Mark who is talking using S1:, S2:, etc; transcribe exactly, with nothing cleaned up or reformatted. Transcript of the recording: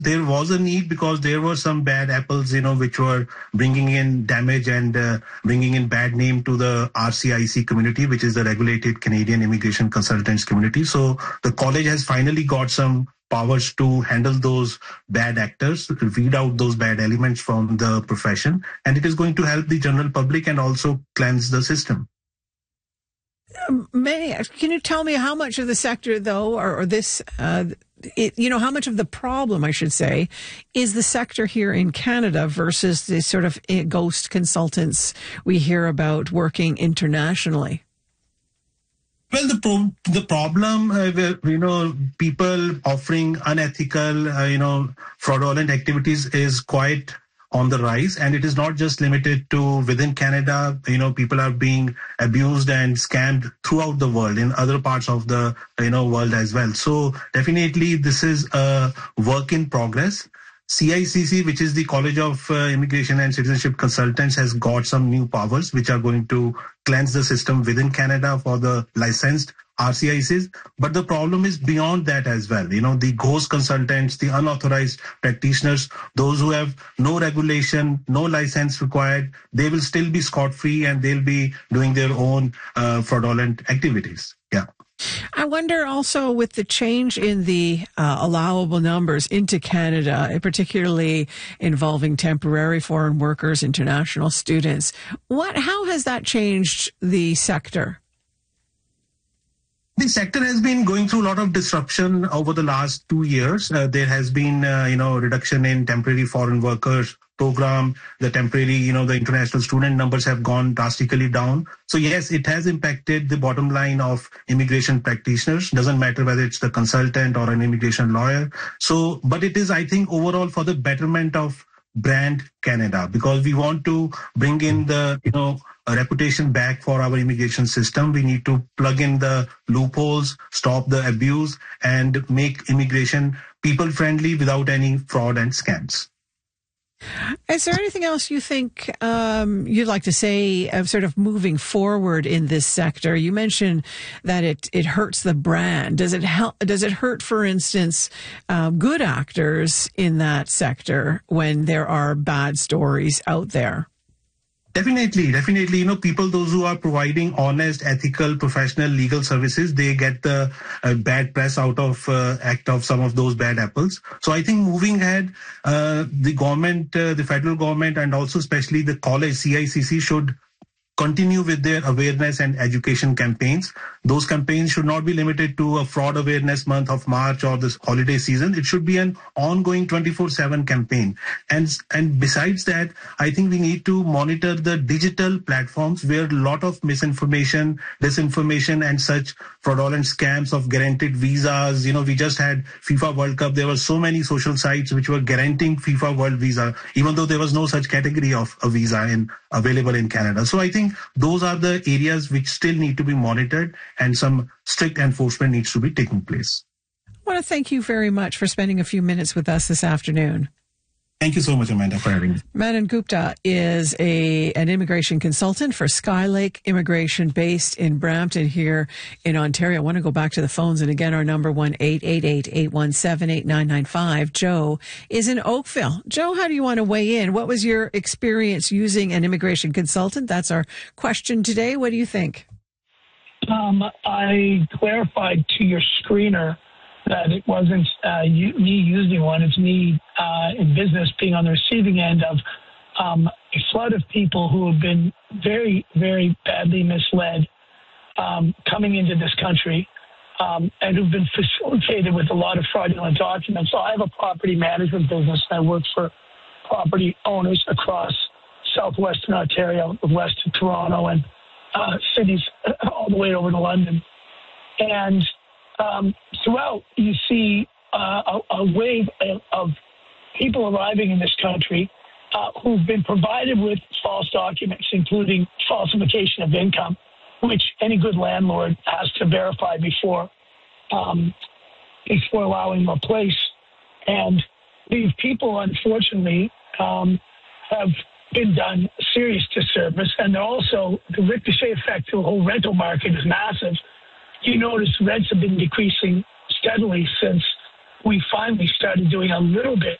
S1: there was a need because there were some bad apples, you know, which were bringing in damage and uh, bringing in bad name to the R C I C community, which is the Regulated Canadian Immigration Consultants Community. So the college has finally got some powers to handle those bad actors, weed out those bad elements from the profession, and it is going to help the general public and also cleanse the system.
S2: Um, many, can you tell me how much of the sector, though, or, or this, uh, it, you know, how much of the problem, I should say, is the sector here in Canada versus the sort of ghost consultants we hear about working internationally?
S1: Well, the pro- the problem, uh, where, you know, people offering unethical, uh, you know, fraudulent activities is quite on the rise, and it is not just limited to within Canada. You know, people are being abused and scammed throughout the world in other parts of the, you know, world as well. So definitely this is a work in progress. C I C C, which is the College of uh, Immigration and Citizenship Consultants, has got some new powers which are going to cleanse the system within Canada for the licensed R C I Cs. But the problem is beyond that as well. You know, the ghost consultants, the unauthorized practitioners, those who have no regulation, no license required, they will still be scot-free and they'll be doing their own uh, fraudulent activities. Yeah.
S2: I wonder also with the change in the uh, allowable numbers into Canada, particularly involving temporary foreign workers, international students, what, how has that changed the sector?
S1: The sector has been going through a lot of disruption over the last two years. Uh, there has been, uh, you know, reduction in temporary foreign workers program. The temporary, you know, the international student numbers have gone drastically down. So yes, it has impacted the bottom line of immigration practitioners. Doesn't matter whether it's the consultant or an immigration lawyer. So, but it is, I think, overall for the betterment of brand Canada, because we want to bring in the, you know, a reputation back for our immigration system. We need to plug in the loopholes, stop the abuse, and make immigration people friendly without any fraud and scams.
S2: Is there anything else you think um, you'd like to say of sort of moving forward in this sector? You mentioned that it it hurts the brand. Does it help? Does it hurt, for instance, uh, good actors in that sector when there are bad stories out there?
S1: Definitely, definitely. You know, people, those who are providing honest, ethical, professional legal services, they get the uh, bad press out of uh, act of some of those bad apples. So I think moving ahead, uh, the government, uh, the federal government, and also especially the college, C I C C, should continue with their awareness and education campaigns. Those campaigns should not be limited to a fraud awareness month of March or this holiday season. It should be an ongoing twenty-four seven campaign. And, and besides that, I think we need to monitor the digital platforms where a lot of misinformation, disinformation, and such fraudulent scams of guaranteed visas. You know, we just had FIFA World Cup. There were so many social sites which were guaranteeing FIFA World Visa, even though there was no such category of a visa in, available in Canada. So I think those are the areas which still need to be monitored, and some strict enforcement needs to be taking place.
S2: I want to thank you very much for spending a few minutes with us this afternoon.
S1: Thank you so much, Amanda, for having me.
S2: Manan Gupta is a an immigration consultant for Skylake Immigration based in Brampton here in Ontario. I want to go back to the phones. And again, our number one eight eight eight, eight one seven, eight nine nine five. Joe is in Oakville. Joe, how do you want to weigh in? What was your experience using an immigration consultant? That's our question today. What do you think?
S3: Um, I clarified to your screener that it wasn't uh, you, me using one. It's me uh, in business being on the receiving end of um, a flood of people who have been very, very badly misled um, coming into this country um, and who've been facilitated with a lot of fraudulent documents. So I have a property management business, and I work for property owners across southwestern Ontario, west of Toronto, and uh, cities all the way over to London. And Um, throughout, you see uh, a, a wave of, of people arriving in this country uh, who've been provided with false documents, including falsification of income, which any good landlord has to verify before um, before allowing them a place. And these people, unfortunately, um, have been done serious disservice, and they're also the ricochet effect to the whole rental market is massive. You notice rents have been decreasing steadily since we finally started doing a little bit